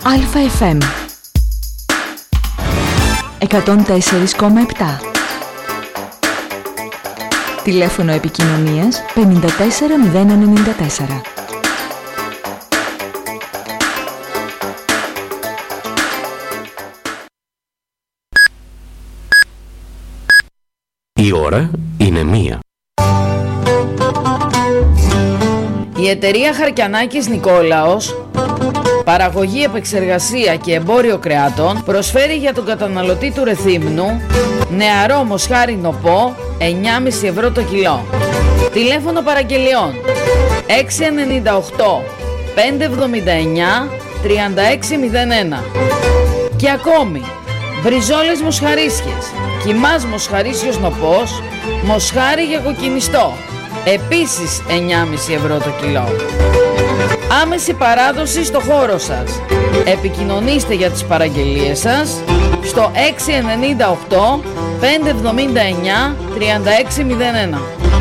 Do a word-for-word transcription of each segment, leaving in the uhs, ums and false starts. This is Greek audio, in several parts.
Α-Εφ Εμ εκατόν τέσσερα κόμμα επτά. Τηλέφωνο επικοινωνίας πενήντα τέσσερα μηδέν ενενήντα τέσσερα. Η ώρα είναι μία. Η εταιρεία Χαρκιανάκης Νικόλαος, παραγωγή, επεξεργασία και εμπόριο κρεάτων, προσφέρει για τον καταναλωτή του Ρεθύμνου νεαρό μοσχάρι νοπό εννιά κόμμα πέντε ευρώ το κιλό. Τηλέφωνο παραγγελιών έξι εννιά οκτώ πέντε εβδομήντα εννιά τριάντα έξι μηδέν ένα. Και ακόμη μπριζόλες μοσχαρίσιες, κιμάς μοσχαρίσιος νοπός, μοσχάρι για κοκκινιστό, επίσης εννιά κόμμα πέντε ευρώ το κιλό. Άμεση παράδοση στο χώρο σας. Επικοινωνήστε για τις παραγγελίες σας στο έξι εννιά οκτώ πέντε εβδομήντα εννιά τριάντα έξι μηδέν ένα.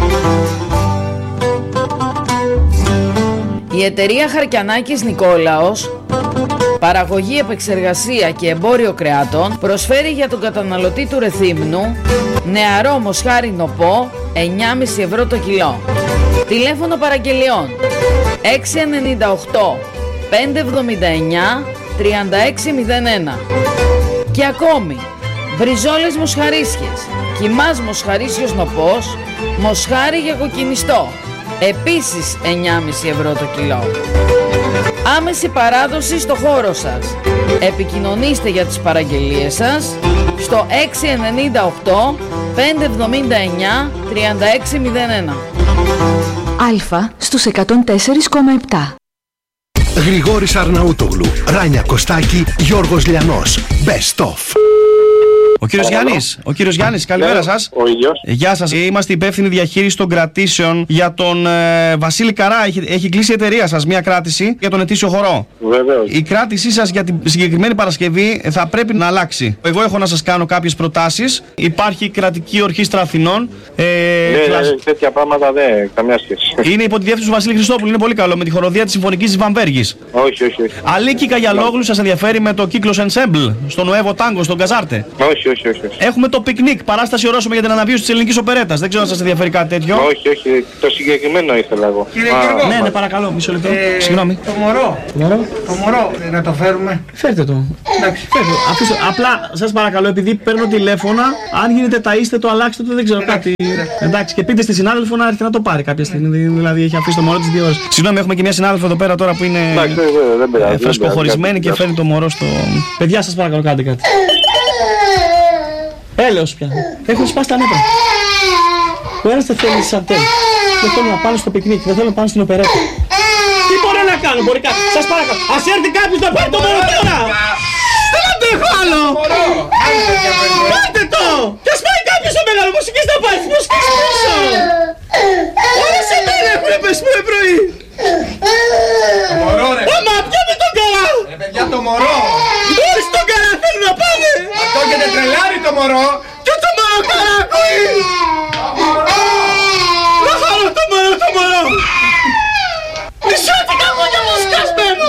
Η εταιρεία Χαρκιανάκης Νικόλαος, παραγωγή, επεξεργασία και εμπόριο κρεάτων, προσφέρει για τον καταναλωτή του Ρεθύμνου νεαρό μοσχάρι νοπό εννιά κόμμα πέντε ευρώ το κιλό. Τηλέφωνο παραγγελιών έξι εννιά οκτώ πέντε εβδομήντα εννιά τριάντα έξι μηδέν ένα. Και ακόμη μπριζόλες μοσχαρίσιες, κιμάς μοσχαρίσιος νοπός, μοσχάρι για κοκκινιστό, επίσης εννιά κόμμα πέντε ευρώ το κιλό. Άμεση παράδοση στο χώρο σας. Επικοινωνήστε για τις παραγγελίες σας στο έξι εννιά οκτώ πέντε εβδομήντα εννιά τριάντα έξι μηδέν ένα. Α στους εκατόν τέσσερα κόμμα επτά. Γρηγόρης Αρναούτογλου, Ράνια Κωστάκη, Γιώργος Λιανός. Best of. Ο κύριος Γιάννης, ο κύριος Γιάννης, καλημέρα ναι, σας. Ο ίδιος. Γεια σας. Είμαστε υπεύθυνοι διαχείριση των κρατήσεων για τον ε, Βασίλη Καρά. Έχει, έχει κλείσει η εταιρεία σας μια κράτηση για τον ετήσιο χορό. Βεβαίως. Η κράτησή σας για την συγκεκριμένη Παρασκευή θα πρέπει να αλλάξει. Εγώ έχω να σας κάνω κάποιες προτάσεις. Υπάρχει κρατική ορχήστρα Αθηνών. Ε, ναι, κλασ... ναι, τέτοια πράγματα δεν καμιά σχέση. Είναι υπό τη διεύθυνση του Βασίλη Χριστόπουλου. Είναι πολύ καλό με τη χοροδία της Συμφωνικής της Βαμβέργης. Όχι, όχι, όχι. Αλίκη Καγιαλόγλου, σας ενδιαφέρει με το Κύκλος Ensemble στο Νουέβο Τάγκο, στον Καζάρτε? Όχι, όχι, όχι. όχι. Έχουμε το πικνίκ, παράσταση ορόσημα για την αναβίωση της ελληνικής οπερέτας. Δεν ξέρω αν σας ενδιαφέρει κάτι τέτοιο. Όχι, όχι, το συγκεκριμένο ήθελα εγώ. Κύριε Γιώργο, ναι, ναι, παρακαλώ, μισό λεπτό. Ε, Συγγνώμη. Το μωρό. Το μωρό. Το μωρό, ε, να το φέρουμε. Φέρτε το. Εντάξει, φέρτε το. Αφήστε. Απλά σας παρακαλώ, επειδή παίρνω τηλέφωνα, αν γίνεται ταΐστε το, αλλάξτε το, δεν ξέρω κάτι. Εντάξει, και πείτε στη συνάδελφο να έρθει να το πάρει κάποια στιγμή. Δηλαδή έχει αφήσει το μωρό της δύο ώρες. Συγγνώμη, έχουμε και μια συνάδελφο εδώ πέρα τώρα που είναι φρεσκοχωρισμένη και φέρνει το μωρό στο. Παιδιά, σας παρακαλώ, κάντε κάτι. Έλεος πια. Έχουν σπάσει τα νεύρα. Ο ένας δεν θέλει σαντέλ. Δεν θέλω να πάνε στο πικνίκ. Δεν θέλω να πάνε στην οπερέτα. Τι μπορεί να κάνω, μπορεί κάτι. Σας παρακαλώ. Ας έρθει κάποιος να πάρει το μωρό τώρα. Δεν αντέχω άλλο. Πάτε το. Και ας πάει κάποιος στο μεγάλο μουσικής να πάει. Μουσικής πίσω. Όλες οι μέρες έχουνε πες πρωί πρωί. Το μωρό ρε. Μαμά, πιάμε τον Καρά. Ρε παιδιά, το μωρό. Όχι τον Καρά, θέλουν να πάνε. Αυτό και δεν τρελάρει το μωρό. Και το μωρό Καρά ακούει. Δεν θέλω το μωρό, το μωρό. Μισότικα μόνια μου σκασμένο.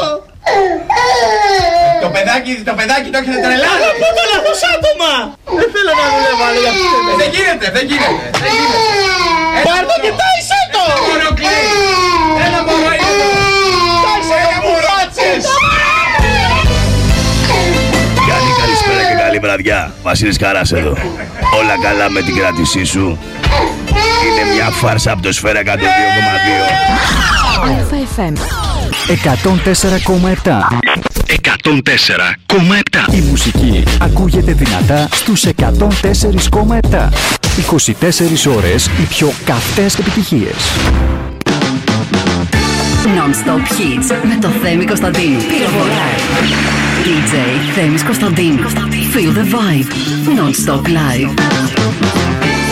Το παιδάκι, το παιδάκι το έχετε τρελάρει. Από το λάθος άτομα. Δεν θέλω να δουλεύω άλλο για αυτό. Δεν γίνεται, δεν γίνεται. Δεν γίνεται. Πάρ' το και τάισε το. Ένα μωρό κλαίει. Ένα μωρό είναι το. Τάισε το μουράτσες. Γιάννη, καλησπέρα και καλή βραδιά. Βασίλης Καράς εδώ. Όλα καλά με την κράτησή σου? Είναι μια φάρσα από το Σφαίρα εκατόν δύο κόμμα δύο. Α-Εφ Εμ εκατόν τέσσερα κόμμα επτά. εκατόν τέσσερα κόμμα επτά. Η μουσική ακούγεται δυνατά στους εκατόν τέσσερα κόμμα επτά. είκοσι τέσσερις ώρες οι πιο καυτές επιτυχίες. Non-stop hits με το Θέμη Κωνσταντίνου. ντι τζέι Θέμης Κωνσταντίνου. Feel the vibe. Non-stop live.